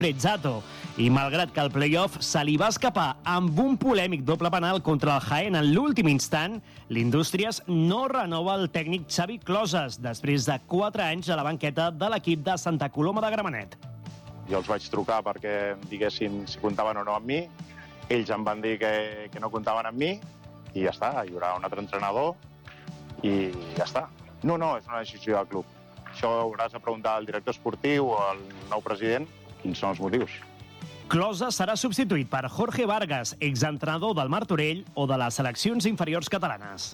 Prezzato. I malgrat que el play-off se li va escapar amb un polèmic doble penal contra el Jaén en l'últim instant, l'Indústries no renova el tècnic Xavi Closes després de 4 anys a la banqueta de l'equip de Santa Coloma de Gramenet. Jo els vaig trucar perquè em diguessin si comptaven o no amb mi. Ells em van dir que no comptaven amb mi i ja està, hi haurà un altre entrenador i ja està. No, és una decisió del club. Això hauràs de preguntar al director esportiu o al nou president quins són els motius. Closes serà substituït per Jorge Vargas, exentrenador del Martorell o de les seleccions inferiors catalanes.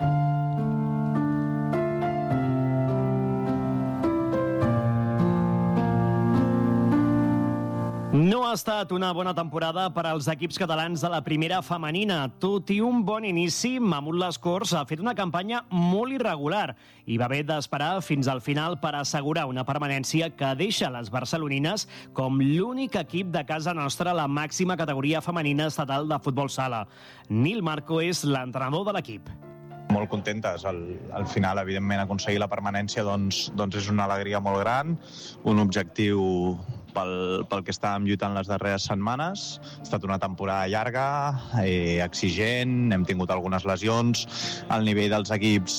No ha estat una bona temporada per als equips catalans de la primera femenina. Tot i un bon inici, Mamut Les Corts ha fet una campanya molt irregular i va haver d'esperar fins al final per assegurar una permanència que deixa les barcelonines com l'únic equip de casa nostra a la màxima categoria femenina estatal de futbol sala. Nil Marco és l'entrenador de l'equip. Molt contentes. Al final, evidentment, aconseguir la permanència doncs és una alegria molt gran, un objectiu pel que estàvem lluitant les darreres setmanes. Ha estat una temporada llarga, exigent, hem tingut algunes lesions, el nivell dels equips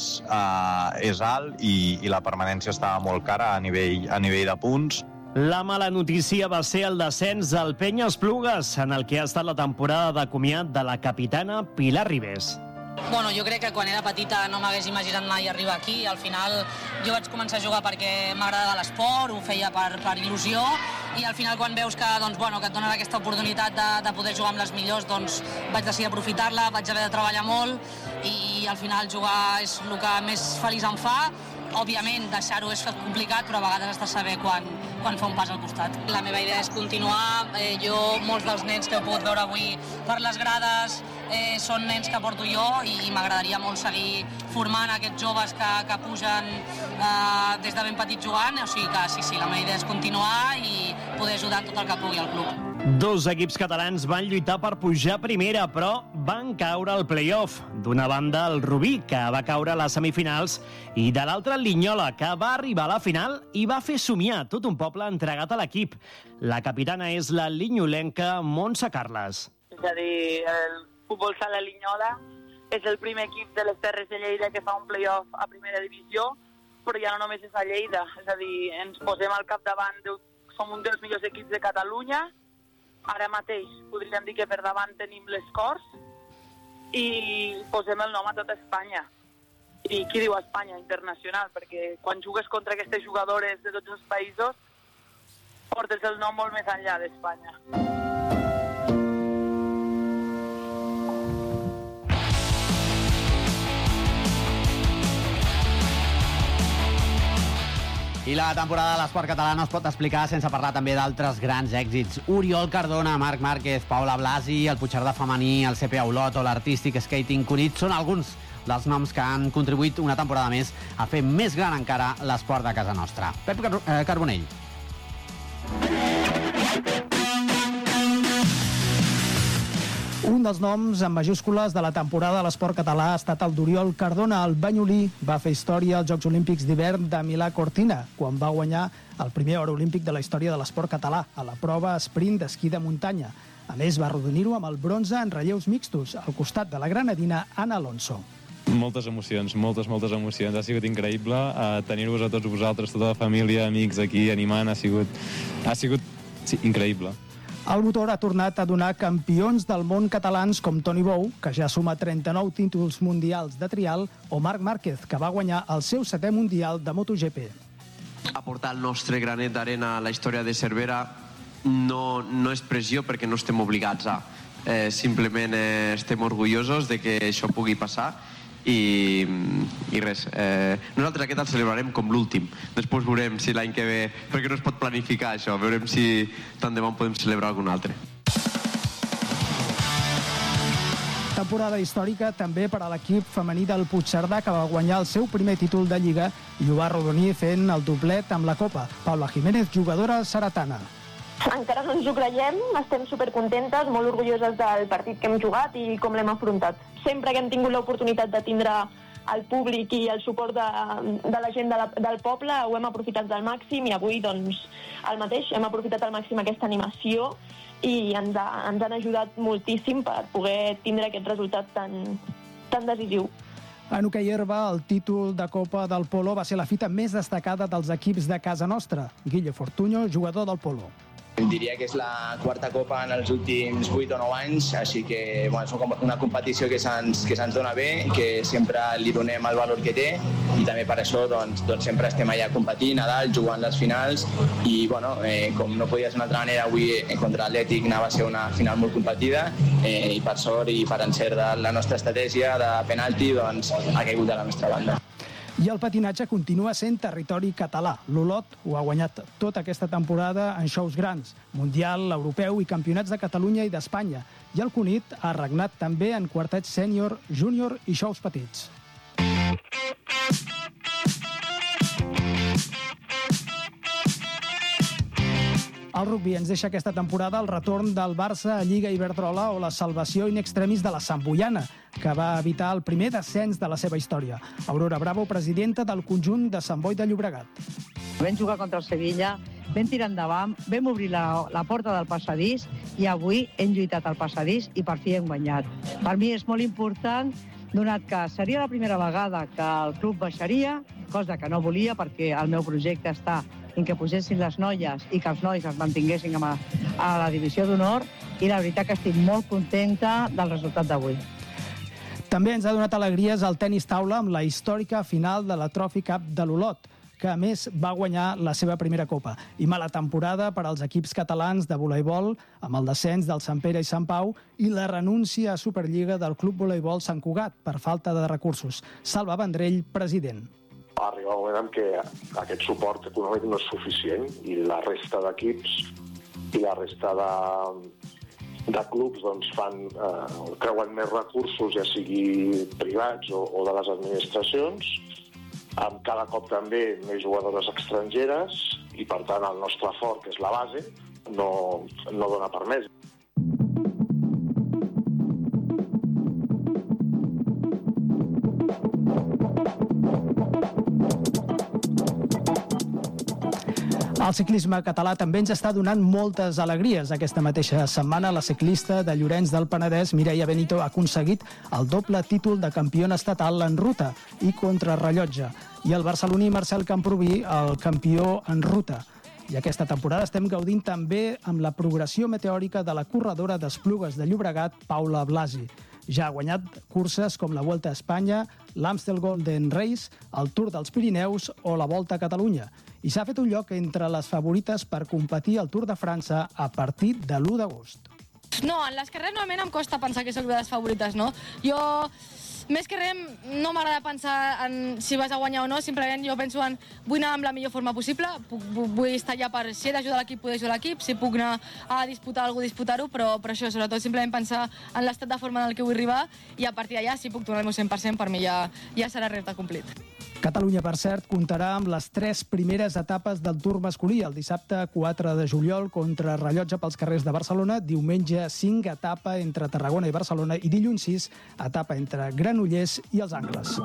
és alt i la permanència estava molt cara a nivell de punts. La mala notícia va ser el descens del Penya Esplugues, en el que ha estat la temporada de comiat de la capitana Pilar Ribés. Bueno, jo crec que quan era petita no m'hagués imaginat mai arribar aquí. Al final jo vaig començar a jugar perquè m'agradava l'esport, ho feia per il·lusió, i al final quan veus que et donen aquesta oportunitat de poder jugar amb les millors, doncs vaig decidir aprofitar-la, vaig haver de treballar molt i al final jugar és el que més feliç em fa. Òbviament, deixar-ho és complicat, però a vegades has de saber quan fa un pas al costat. La meva idea és continuar. Molts dels nens que heu pogut veure avui per les grades són nens que porto jo i m'agradaria molt seguir formant aquests joves que pugen des de ben petit jugant. O sigui que sí, la meva idea és continuar i poder ajudar tot el que pugui al club. 2 equips catalans van lluitar per pujar a primera, però van caure al play-off. D'una banda, el Rubí, que va caure a les semifinals, i de l'altra, el Linyola, que va arribar a la final i va fer somiar tot un poble entregat a l'equip. La capitana és la linyolenca Montse Carles. És a dir, el futbol sala Linyola és el primer equip de les Terres de Lleida que fa un play-off a primera divisió, però ja no només és a Lleida. És a dir, ens posem al capdavant, som un dels millors equips de Catalunya. Ara mateix podríem dir que per davant tenim les Corts i posem el nom a tota Espanya. I qui diu Espanya? Internacional, perquè quan jugues contra aquestes jugadores de tots els països portes el nom molt més enllà d'Espanya. I la temporada de l'esport català no es pot explicar sense parlar també d'altres grans èxits. Oriol Cardona, Marc Márquez, Paula Blasi, el Puigcerdà femení, el CP Olot o l'Artístic Skating Cunit són alguns dels noms que han contribuït una temporada més a fer més gran encara l'esport de casa nostra. Pep Carbonell. Un dels noms en majúscules de la temporada de l'esport català ha estat el d'Oriol Cardona. El banyolí va fer història als Jocs Olímpics d'hivern de Milà-Cortina, quan va guanyar el primer or olímpic de la història de l'esport català, a la prova sprint d'esquí de muntanya. A més, va arrodonir-ho amb el bronze en relleus mixtos, al costat de la granadina Anna Alonso. Moltes emocions, moltes emocions. Ha sigut increïble tenir-vos a tots vosaltres, tota la família, amics aquí animant. Ha sigut increïble. El motor ha tornat a donar campions del món catalans com Toni Bou, que ja suma 39 títols mundials de trial, o Marc Márquez, que va guanyar el seu 7è mundial de MotoGP. Aportar el nostre granet d'arena a la història de Cervera no és pressió perquè no estem obligats a. Simplement estem orgullosos de que això pugui passar i res, nosaltres aquest el celebrarem com l'últim, després veurem si l'any que ve, perquè no es pot planificar això, veurem si tant demà podem celebrar algun altre. Temporada històrica també per a l'equip femení del Puigcerdà, que va guanyar el seu primer títol de Lliga i ho va arrodonir fent el doblet amb la Copa. Paula Jiménez, jugadora seretana. Encara no ens ho creiem, estem supercontentes, molt orgulloses del partit que hem jugat i com l'hem afrontat. Sempre que hem tingut l'oportunitat de tindre el públic i el suport de la gent del poble ho hem aprofitat al màxim, i avui doncs el mateix, hem aprofitat al màxim aquesta animació i ens han ajudat moltíssim per poder tindre aquest resultat tan decisiu. En hoquei herba, el títol de Copa del Polo va ser la fita més destacada dels equips de casa nostra. Guille Fortuño, jugador del Polo. Diria que és la quarta copa en els últims 8 o 9 anys, així que és una competició que se'ns dona bé, que sempre li donem el valor que té, i també per això doncs sempre estem allà competint, a dalt, jugant les finals, i com no podia ser d'una altra manera, avui contra l'Atlètic va ser una final molt competida, i per sort i per encert de la nostra estratègia de penalti, doncs ha caigut de la nostra banda. I el patinatge continua sent territori català. L'Olot ho ha guanyat tota aquesta temporada en shows grans, Mundial, Europeu i Campionats de Catalunya i d'Espanya. I el Cunit ha regnat també en quartets sènior, júnior i shows petits. El rugby ens deixa aquesta temporada el retorn del Barça a Lliga Iberdrola o la salvació in extremis de la Santboiana, que va evitar el primer descens de la seva història. Aurora Bravo, presidenta del conjunt de Sant Boi de Llobregat. Vam jugar contra el Sevilla, vam tirar endavant, vam obrir la porta del passadís i avui hem lluitat al passadís i per fi hem guanyat. Per mi és molt important, donat que seria la primera vegada que el club baixaria, cosa que no volia perquè el meu projecte està en que pugessin les noies i que els nois es mantinguessin a la divisió d'honor, i la veritat que estic molt contenta del resultat d'avui. També ens ha donat alegries el tenis taula amb la històrica final de la Trophy Cup de l'Olot, que a més va guanyar la seva primera copa. I mala temporada per als equips catalans de voleibol, amb el descens del Sant Pere i Sant Pau i la renúncia a Superliga del Club Voleibol Sant Cugat per falta de recursos. Salva Vendrell, president. Arriba un moment en què aquest suport econòmic no és suficient i la resta d'equips i la resta de clubs doncs creuen més recursos, ja sigui privats o de les administracions, amb cada cop també més jugadores estrangeres, i per tant el nostre fort, que és la base, no dona per més. El ciclisme català també ens està donant moltes alegries. Aquesta mateixa setmana, la ciclista de Llorenç del Penedès, Mireia Benito, ha aconseguit el doble títol de campiona estatal en ruta i contrarrellotge. I el barceloní Marcel Camproví, el campió en ruta. I aquesta temporada estem gaudint també amb la progressió meteòrica de la corredora d'Esplugues de Llobregat, Paula Blasi. Ja ha guanyat curses com la Vuelta a Espanya, l'Amstel Golden Race, el Tour dels Pirineus o la Volta a Catalunya. I s'ha fet un lloc entre les favorites per competir al Tour de França a partir de l'1 d'agost. No, en les carreres normalment em costa pensar que soc de les favorites, no? Jo, més que res, no m'agrada pensar en si vas a guanyar o no, simplement jo penso en vull anar amb la millor forma possible, vull estar allà per si he d'ajudar l'equip, poder ajudar l'equip, si puc anar a disputar alguna cosa, disputar-ho, però això, sobretot, simplement pensar en l'estat de forma en el que vull arribar i a partir d'allà, si puc donar el meu 100%, per mi ja serà repte complit. Catalunya, per cert, comptarà amb les 3 primeres etapes del Tour masculí. El dissabte 4 de juliol, contrarrellotge pels carrers de Barcelona. Diumenge 5, etapa entre Tarragona i Barcelona. I dilluns 6, etapa entre Granollers i els Angles.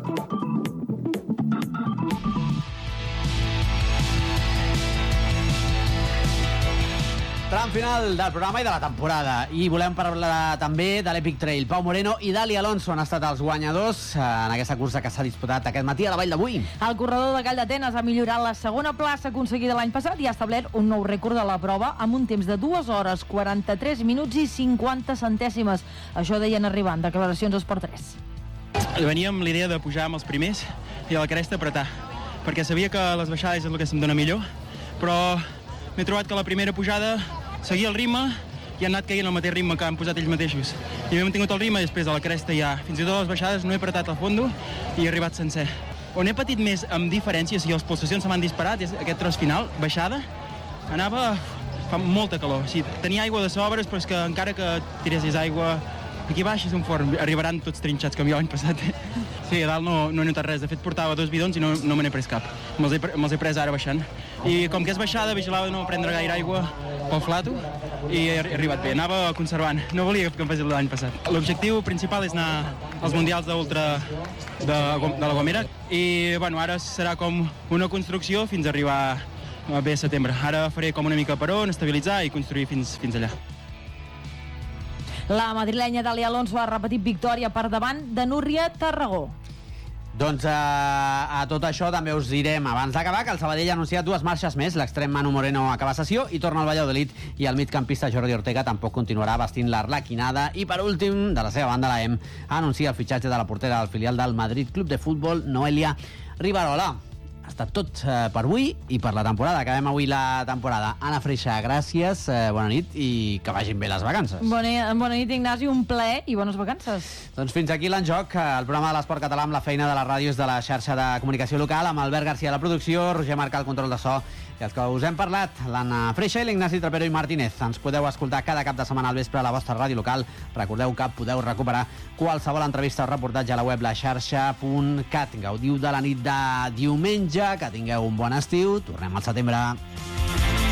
Tram final del programa i de la temporada. I volem parlar també de l'Epic Trail. Pau Moreno i Dali Alonso han estat els guanyadors en aquesta cursa que s'ha disputat aquest matí a la Vall d'Avui. El corredor de Calldetenes ha millorat la segona plaça aconseguida l'any passat i ha establert un nou rècord de la prova amb un temps de 2 hores, 43 minuts i 50 centèsimes. Això deien arribant declaracions a Esport 3. Venia amb l'idea de pujar amb els primers i a la cresta apretar, perquè sabia que les baixades és el que se'm dona millor, però m'he trobat que la primera pujada seguia el ritme i han anat caient al mateix ritme que han posat ells mateixos. I m'he mantingut el ritme i després de la cresta ja. Fins i tot a les baixades no he apretat al fondo i he arribat sencer. On he patit més amb diferències i les pulsacions se m'han disparat és aquest tros final, baixada, fa molta calor. Sí, tenia aigua de sobres, però és que encara que tiressis aigua aquí baix és un forn, arribaran tots trinxats com jo l'any passat. Sí, a dalt no he notat res. De fet, portava 2 bidons i no me n'he pres cap. Me'ls he pres ara baixant. I com que és baixada, vigilava de no prendre gaire aigua pel flato i he arribat bé. Anava conservant. No volia que em fes l'any passat. L'objectiu principal és anar als mundials d'ultra de la Gomera i bueno, ara serà com una construcció fins a arribar bé a setembre. Ara faré com una mica per on, estabilitzar i construir fins allà. La madrilenya Dàlia Alonso ha repetit victòria per davant de Núria Tarragó. Doncs a tot això també us direm abans d'acabar que el Sabadell ha anunciat 2 marxes més. L'extrem Manu Moreno acaba sessió i torna al Valladolid i el migcampista Jordi Ortega tampoc continuarà vestint l'arlequinada. I per últim, de la seva banda, la EM anuncia el fitxatge de la portera del filial del Madrid Club de Futbol, Noelia Rivarola. Ha estat tot per avui i per la temporada. Acabem avui la temporada. Anna Freixa, gràcies, bona nit i que vagin bé les vacances. Bona nit, Ignasi, un plaer i bones vacances. Doncs fins aquí l'Enjoc, el programa de l'esport català amb la feina de les ràdios de la xarxa de comunicació local, amb Albert García a la producció, Roger Marca al control de so i els que us hem parlat, l'Anna Freixa i l'Ignasi Trapero i Martínez. Ens podeu escoltar cada cap de setmana al vespre a la vostra ràdio local. Recordeu que podeu recuperar qualsevol entrevista o reportatge a la web laxarxa.cat. Gaudiu de la nit de diumenge, que tingueu un bon estiu. Tornem al setembre.